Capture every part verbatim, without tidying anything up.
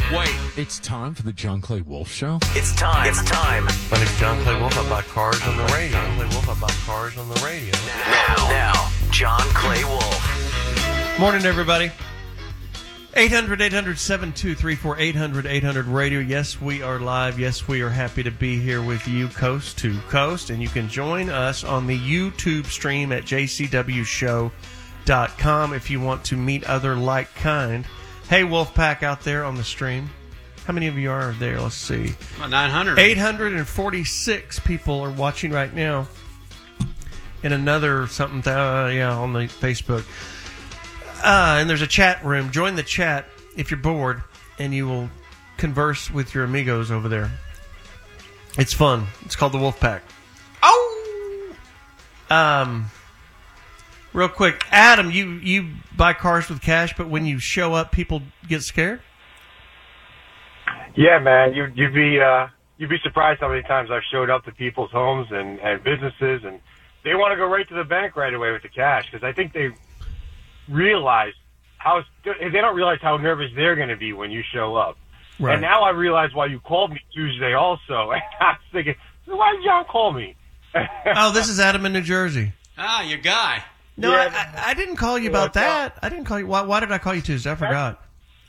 Wait. It's time for the John Clay Wolf Show. It's time. It's time. My name's John Clay Wolf. I buy cars on the radio. John Clay Wolf. I buy cars on the radio. Now, now, John Clay Wolf. Morning, everybody. eight hundred, eight hundred, seven two three four, eight hundred, eight hundred radio. Yes, we are live. Yes, we are happy to be here with you coast to coast. And you can join us on the YouTube stream at j c w show dot com if you want to meet other like kind. Hey, Wolfpack out there on the stream. How many of you are there? Let's see. About nine hundred. eight hundred forty-six people are watching right now. And another something, uh, yeah, on the Facebook. Uh, and there's a chat room. Join the chat if you're bored, and you will converse with your amigos over there. It's fun. It's called the Wolfpack. Oh! Um, real quick, Adam, you, you buy cars with cash, but when you show up, people get scared? Yeah, man, you, you'd be uh, you'd be surprised how many times I've showed up to people's homes and, and businesses, and they want to go right to the bank right away with the cash because I think they realize how they don't realize how nervous they're going to be when you show up. Right. And now I realize why you called me Tuesday also. And I was thinking, why did John call me? Oh, this is Adam in New Jersey. Ah, your guy. No, yeah, I, I didn't call you about that. I didn't call you. Why, why did I call you Tuesday? I forgot.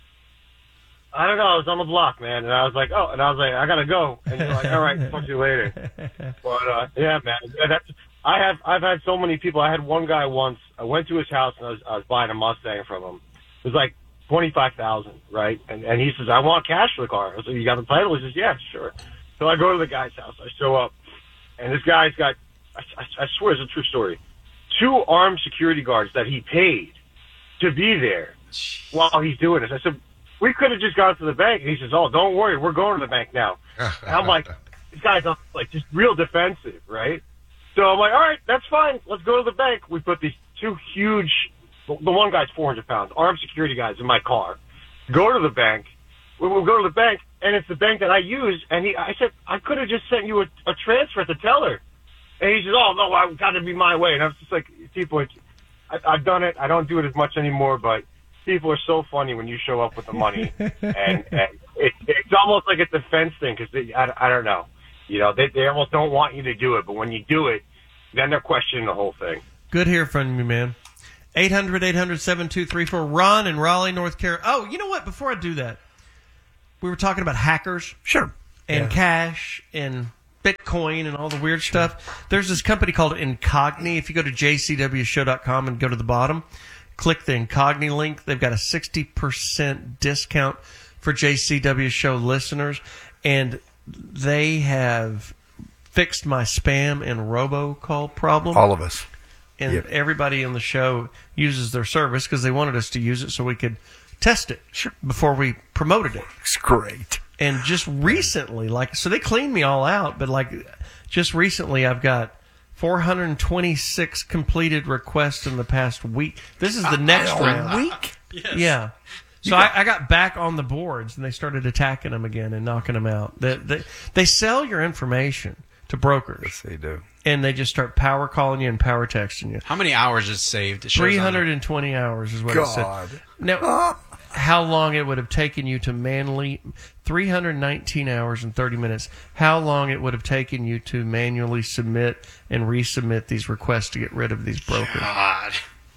I don't know. I was on the block, man, and I was like, oh, and I was like, I gotta go. And you're like, all right, talk to you later. But uh, yeah, man, that's. I have. I've had so many people. I had one guy once. I went to his house and I was, I was buying a Mustang from him. It was like twenty-five thousand, right? And and he says, I want cash for the car. I was like, you got the title? He says, yeah, sure. So I go to the guy's house. I show up, and this guy's got. I, I, I swear, it's a true story. Two armed security guards that he paid to be there while he's doing this. I said, we could have just gone to the bank. And he says, oh, don't worry, we're going to the bank now. And I'm like, this guy's like just real defensive, right? So I'm like, all right, that's fine. Let's go to the bank. We put these two huge, the one guy's four hundred pounds, armed security guys in my car. Go to the bank. We will go to the bank, and it's the bank that I use. And he, I said, I could have just sent you a, a transfer at the teller. And he says, oh, no, I've got to be my way. And I was just like, people, I, I've done it. I don't do it as much anymore, but people are so funny when you show up with the money. and and it, it's almost like a defense thing because I, I don't know. You know, they, they almost don't want you to do it, but when you do it, then they're questioning the whole thing. Good hear from you, man. eight hundred, eight hundred, seven two three four. Ron in Raleigh, North Carolina. Oh, you know what? Before I do that, we were talking about hackers. Sure. And yeah. cash and Bitcoin and all the weird sure. stuff. There's this company called Incogni. If you go to j c w show dot com and go to the bottom, click the Incogni link. They've got a sixty percent discount for J C W Show listeners. And they have fixed my spam and robocall problem. All of us. And yep. everybody on the show uses their service because they wanted us to use it so we could test it sure. before we promoted it. It's great. And just recently, like, so they cleaned me all out, but like, just recently I've got four hundred twenty-six completed requests in the past week. This is the next uh, round. week? Yes. Yeah. So got, I, I got back on the boards, and they started attacking them again and knocking them out. They, they, they sell your information to brokers. Yes, they do. And they just start power calling you and power texting you. How many hours is saved? It shows three hundred twenty hours is what God. it said. Now, how long it would have taken you to manually, three hundred nineteen hours and thirty minutes, how long it would have taken you to manually submit and resubmit these requests to get rid of these brokers. God.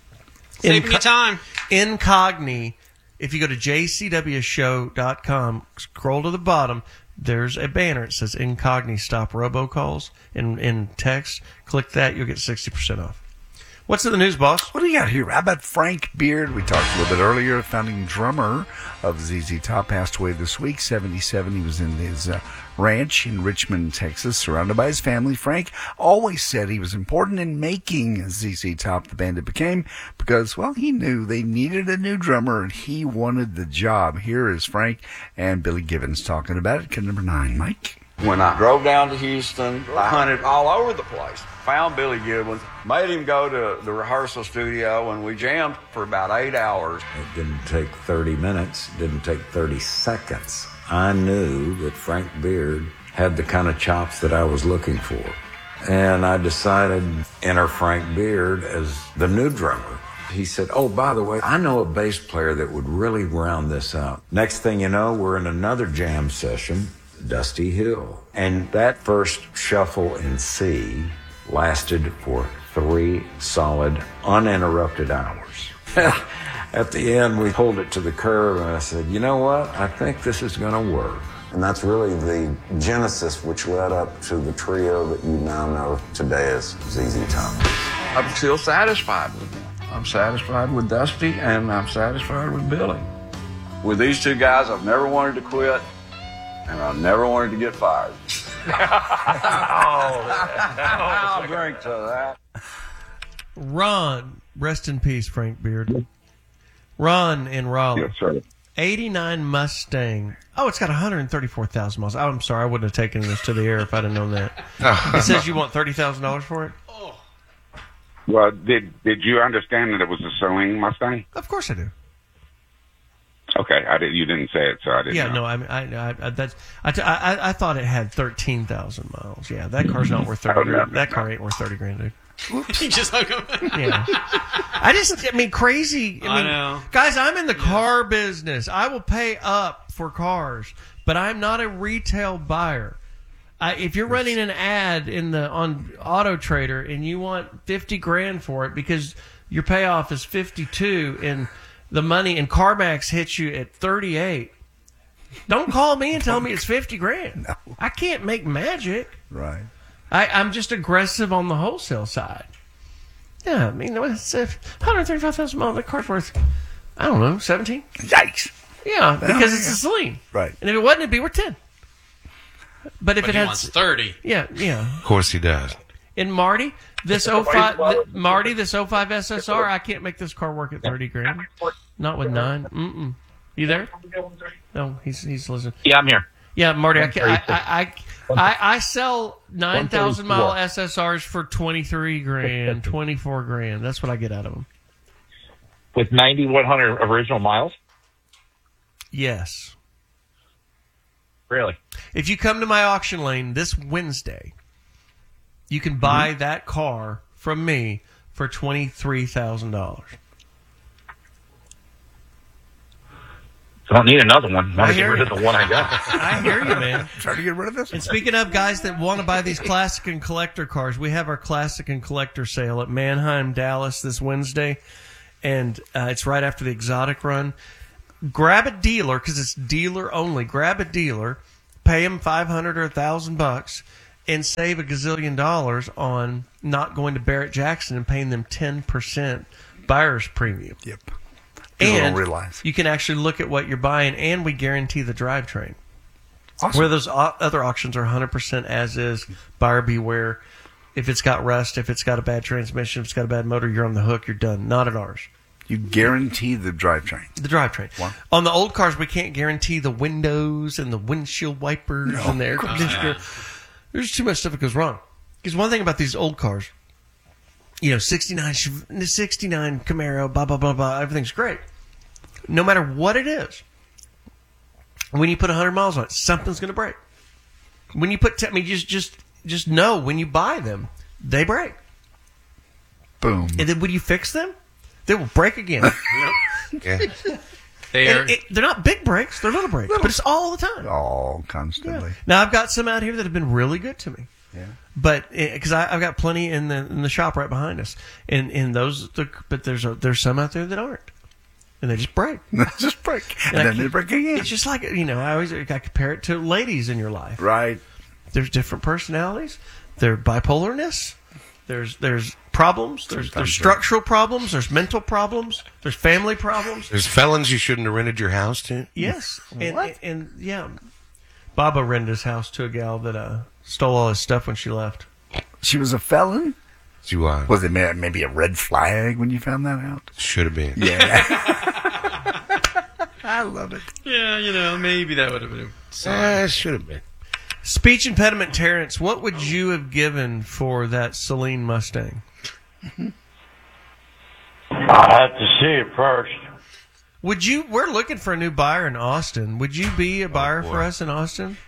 Saving Inco- you time. Incogni, if you go to j c w show dot com, scroll to the bottom, there's a banner. It says Incogni Stop Robocalls in, in text. Click that, you'll get sixty percent off. What's in the news, boss? What do you got here? How about Frank Beard? We talked a little bit earlier. Founding drummer of Z Z Top passed away this week. seventy-seven. He was in his uh, ranch in Richmond, Texas, surrounded by his family. Frank always said he was important in making Z Z Top the band it became because, well, he knew they needed a new drummer and he wanted the job. Here is Frank and Billy Gibbons talking about it. Kid number nine, Mike. When I drove down to Houston, I hunted all over the place. Found Billy Gibbons, made him go to the rehearsal studio, and we jammed for about eight hours. It didn't take thirty minutes, it didn't take thirty seconds. I knew that Frank Beard had the kind of chops that I was looking for. And I decided to enter Frank Beard as the new drummer. He said, oh, by the way, I know a bass player that would really round this out. Next thing you know, we're in another jam session, Dusty Hill. And that first shuffle in C lasted for three solid, uninterrupted hours. At the end, we pulled it to the curb, and I said, you know what? I think this is going to work. And that's really the genesis which led up to the trio that you now know today as Z Z Top. I'm still satisfied with them. I'm satisfied with Dusty, and I'm satisfied with Billy. With these two guys, I've never wanted to quit, and I've never wanted to get fired. I'll drink to that. Ron, rest in peace, Frank Beard. Ron in Raleigh. Yes, sir. eighty-nine Mustang. Oh, it's got one hundred thirty-four thousand miles. Oh, I'm sorry. I wouldn't have taken this to the air if I'd have known that. It says you want thirty thousand dollars for it? Well, did did you understand that it was a Celine Mustang? Of course I do. Okay, I did. You didn't say it, so I didn't. Yeah, know. no, I mean, I, I, I, that's, I, t- I, I thought it had thirteen thousand miles. Yeah, that car's not worth thirty Oh, no, grand. no, That no. car ain't worth thirty grand, dude. He just hung him. Yeah. I just, I mean, crazy. I, I mean, know. Guys, I'm in the car business. I will pay up for cars, but I'm not a retail buyer. I, if you're running an ad in the on Auto Trader and you want fifty grand for it because your payoff is fifty-two and the money and CarMax hits you at thirty-eight, don't call me and tell me it's fifty grand. No. I can't make magic. Right. I, I'm just aggressive on the wholesale side. Yeah, I mean, it's uh, one hundred thirty-five thousand miles. The car's worth, I don't know, seventeen? Yikes. Yeah, because yeah. it's a Celine. Right. And if it wasn't, it'd be worth ten. But if But it he had, wants thirty. yeah, yeah. Of course he does. And Marty, this oh five, th- Marty, this oh five S S R, I can't make this car work at thirty grand. Not with nine. Mm-mm. You there? No, he's he's listening. Yeah, I'm here. Yeah, Marty, I, can, I, I, I, I, I sell nine thousand mile S S Rs for twenty-three grand, twenty-four grand. That's what I get out of them. With ninety-one hundred original miles? Yes. Really? If you come to my auction lane this Wednesday, you can buy mm-hmm. that car from me for twenty-three thousand dollars. Don't need another one. Want I to get hear rid you. of the one I got. I hear you, man. Trying to get rid of this And one. speaking of guys that want to buy these classic and collector cars, we have our classic and collector sale at Manheim, Dallas this Wednesday, and uh, it's right after the exotic run. Grab a dealer because it's dealer only. Grab a dealer, pay him five hundred or a thousand bucks, and save a gazillion dollars on not going to Barrett Jackson and paying them ten percent buyer's premium. Yep. People And don't realize. you can actually look at what you're buying, and we guarantee the drivetrain. Awesome. Where those o- other auctions are one hundred percent as is, buyer beware. If it's got rust, if it's got a bad transmission, if it's got a bad motor, you're on the hook, you're done. Not at ours. You guarantee the drivetrain. The drivetrain. Wow. On the old cars, we can't guarantee the windows and the windshield wipers No, and the air conditioner. There's too much stuff that goes wrong. Because one thing about these old cars, you know, sixty-nine, sixty-nine Camaro, blah, blah, blah, blah, everything's great. No matter what it is, when you put one hundred miles on it, something's going to break. When you put, t- I mean, just, just, just know when you buy them, they break. Boom. And then when you fix them, they will break again. Yeah. They are. And it, they're not big breaks, they're little breaks, but it's all the time. Oh, constantly. Now I've got some out here that have been really good to me. Yeah. But because I've got plenty in the in the shop right behind us, and and those, but there's a, there's some out there that aren't, and they just break. Just break, and, And I then they keep- break again. It's just like, you know, I always I compare it to ladies in your life. Right. There's different personalities. There's bipolarness. There's there's problems. There's there's structural problems. There's mental problems. There's family problems. There's felons you shouldn't have rented your house to. Yes, and, and, and yeah, Baba rented his house to a gal that uh, stole all his stuff when she left. She was a felon? She was. Was it may- maybe a red flag when you found that out? Should have been. Yeah. I love it. Yeah, you know, maybe that would have been. Ah, it should have been. Speech impediment, Terrence. What would you have given for that Celine Mustang? I have to see it first. Would you? We're looking for a new buyer in Austin. Would you be a buyer for us in Austin?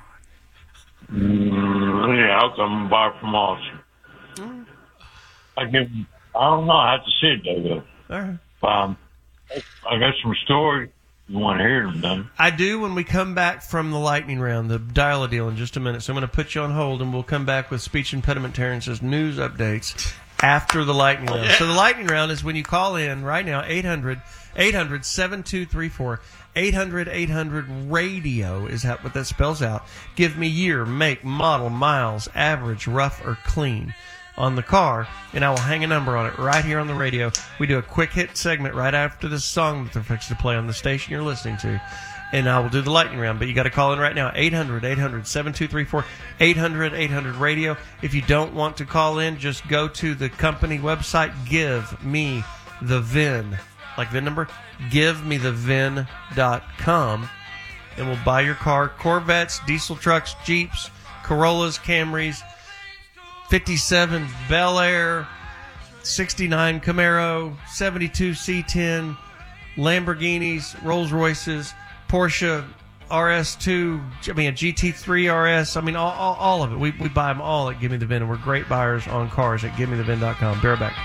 Mm, yeah, I'll come and buy from Austin. I give. I don't know. I have to see it, David. All right. Um, I got some story. You want to hear them, don't you? I do when we come back from the lightning round, the dial-a-deal in just a minute. So I'm going to put you on hold, and we'll come back with speech impediment Terrence's news updates after the lightning round. Yeah. So the lightning round is when you call in right now, eight hundred, eight hundred, seven two three four. eight hundred, eight hundred, radio is how, what that spells out. Give me year, make, model, miles, average, rough, or clean on the car, and I will hang a number on it right here on the radio. We do a quick hit segment right after this song that they're fixing to play on the station you're listening to, and I will do the lightning round. But you got to call in right now, eight hundred, eight hundred, seven two three four, eight hundred, eight hundred, radio. If you don't want to call in, just go to the company website, give me the V I N, like V I N number, give me the V I N dot com, and we'll buy your car. Corvettes, diesel trucks, Jeeps, Corollas, Camrys, fifty-seven Bel Air, sixty-nine Camaro, seventy-two C ten, Lamborghinis, Rolls Royces, Porsche R S two, I mean a G T three R S, I mean all, all, all of it. We, we buy them all at Give Me the V I N, and we're great buyers on cars at give me the V I N dot com. Be right back.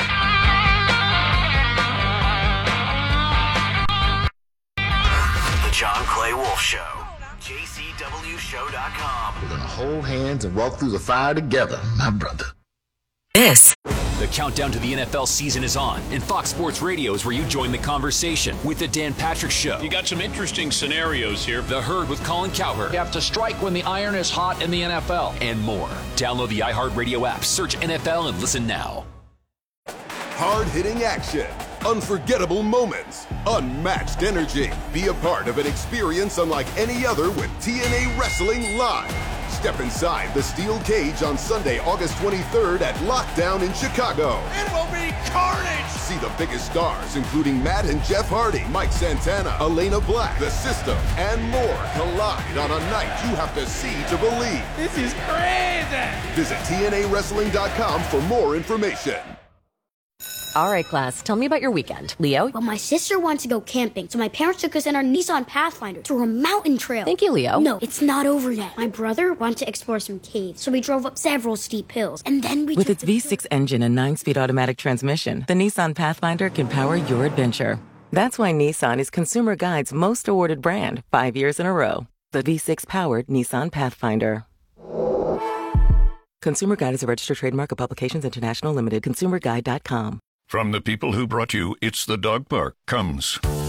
The John Clay Wolf Show. J C W show dot com. We're going to hold hands and walk through the fire together, my brother. This. The countdown to the N F L season is on, and Fox Sports Radio is where you join the conversation with the Dan Patrick Show. You got some interesting scenarios here. The Herd with Colin Cowherd. You have to strike when the iron is hot in the N F L. And more. Download the iHeartRadio app, search N F L, and listen now. Hard-hitting action, unforgettable moments, unmatched energy. Be a part of an experience unlike any other with T N A Wrestling Live. Step inside the steel cage on Sunday, August twenty-third at Lockdown in Chicago. It will be carnage! See the biggest stars, including Matt and Jeff Hardy, Mike Santana, Elena Black, The System, and more collide on a night you have to see to believe. This is crazy! Visit T N A wrestling dot com for more information. All right, class, tell me about your weekend. Leo? Well, my sister wants to go camping, so my parents took us in our Nissan Pathfinder to a mountain trail. Thank you, Leo. No, it's not over yet. My brother wanted to explore some caves, so we drove up several steep hills, and then we With its V six engine and nine-speed automatic transmission, the Nissan Pathfinder can power your adventure. That's why Nissan is Consumer Guide's most awarded brand, five years in a row. The V six-powered Nissan Pathfinder. Consumer Guide is a registered trademark of Publications International Limited. consumer guide dot com. From the people who brought you It's the Dog Park comes